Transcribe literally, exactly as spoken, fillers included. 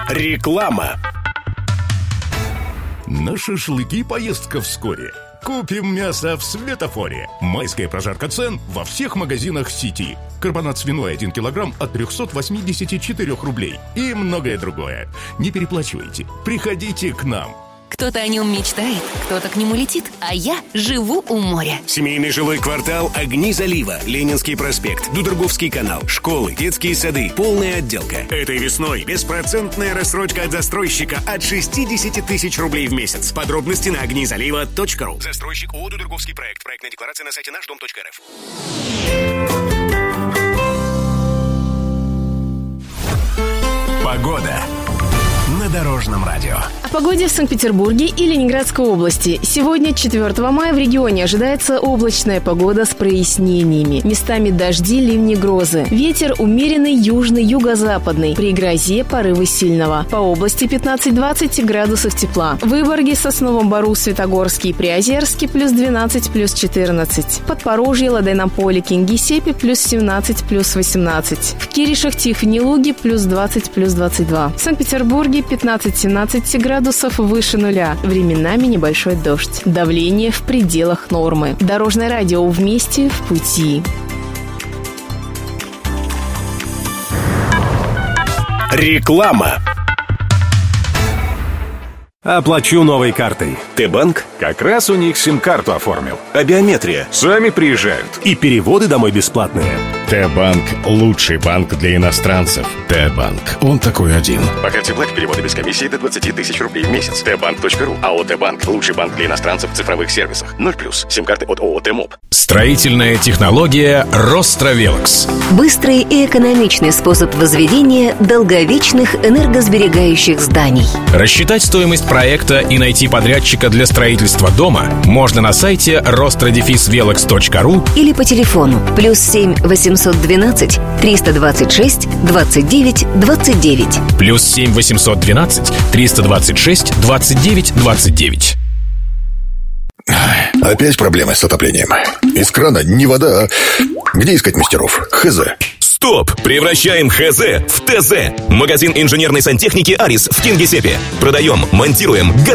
Реклама. На шашлыки поездка вскоре. Купим мясо в Светофоре. Майская прожарка цен во всех магазинах сети. Карбонат свиной один килограмм от триста восемьдесят четыре рублей. И многое другое. Не переплачивайте. Приходите к нам. Кто-то о нем мечтает, кто-то к нему летит, а я живу у моря. Семейный жилой квартал «Огни залива», Ленинский проспект, Дудерговский канал, школы, детские сады, полная отделка. Этой весной беспроцентная рассрочка от застройщика от шестьдесят тысяч рублей в месяц. Подробности на огни залива точка ру. Застройщик ООО «Дудерговский проект». Проектная декларация на сайте наш дом точка эр эф. Погода на Дорожном радио. О погоде в Санкт-Петербурге и Ленинградской области. Сегодня, четвёртого мая, в регионе ожидается облачная погода с прояснениями. Местами дожди, ливни, грозы. Ветер умеренный южный, юго-западный. При грозе порывы сильного. По области пятнадцать-двадцать градусов тепла. В Выборге, Сосновом Бору, Светогорске и Приозерске плюс двенадцать, плюс четырнадцать. Подпорожье, Ладейном поле, Кингисеппе плюс семнадцать, плюс восемнадцать. В Киришах, Тихвине, Луге плюс двадцать, плюс двадцать два. В Санкт-Петербурге пятнадцать-семнадцать градусов выше нуля. Временами небольшой дождь. Давление в пределах нормы. Дорожное радио вместе в пути. Реклама. Оплачу новой картой. Т-банк? Как раз у них сим-карту оформил. А биометрия? Сами приезжают. И переводы домой бесплатные. Т-банк – лучший банк для иностранцев. Т-банк. Он такой один. По карте Black переводы без комиссии до двадцать тысяч рублей в месяц. Т-банк точка ру. АО Т-банк – лучший банк для иностранцев в цифровых сервисах. ноль плюс. Сим-карты от ООО Т-моб. Строительная технология Ростровелокс. Быстрый и экономичный способ возведения долговечных энергосберегающих зданий. Рассчитать стоимость проекта и найти подрядчика для строительства дома можно на сайте ростро-велокс точка ру или по телефону плюс семь восемьсот двенадцать триста двадцать шесть двадцать девять двадцать девять. Плюс семь восемьсот двенадцать триста двадцать шесть двадцать девять двадцать девять. Опять проблемы с отоплением. Из крана не вода, а где искать мастеров? Хз. Стоп! Превращаем ХЗ в ТЗ. Магазин инженерной сантехники «Арис» в Кингисеппе. Продаем, монтируем,